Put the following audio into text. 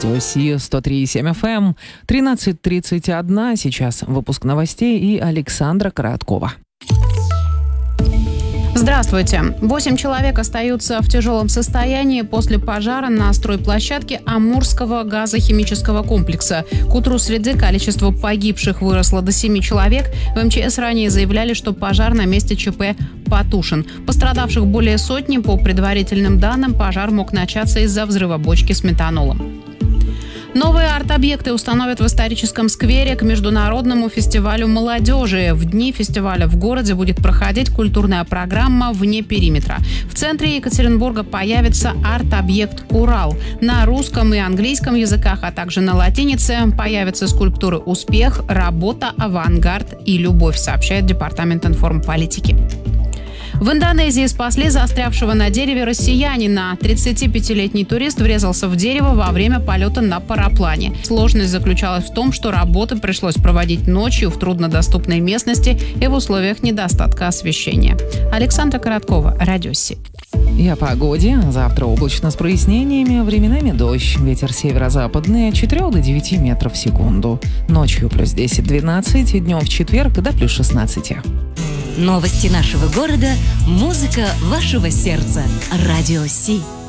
Радио Си 103,7 FM, 13:31. Сейчас выпуск новостей и Александра Короткова. Здравствуйте. 8 человек остаются в тяжелом состоянии после пожара на стройплощадке Амурского газохимического комплекса. К утру среды количество погибших выросло до 7 человек. В МЧС ранее заявляли, что пожар на месте ЧП потушен. Пострадавших более сотни. По предварительным данным, пожар мог начаться из-за взрыва бочки с метанолом. Новые арт-объекты установят в историческом сквере к международному фестивалю молодежи. В дни фестиваля в городе будет проходить культурная программа «Вне периметра». В центре Екатеринбурга появится арт-объект «Урал». На русском и английском языках, а также на латинице появятся скульптуры «Успех», «Работа», «Авангард» и «Любовь», сообщает Департамент информполитики. В Индонезии спасли застрявшего на дереве россиянина. 35-летний турист врезался в дерево во время полета на параплане. Сложность заключалась в том, что работы пришлось проводить ночью в труднодоступной местности и в условиях недостатка освещения. Александра Короткова, Радио Си. И о погоде. Завтра облачно с прояснениями, временами дождь. Ветер северо-западный от 4 до 9 метров в секунду. Ночью плюс 10-12, и днем в четверг до плюс 16. Новости нашего города, музыка вашего сердца. Радио Си.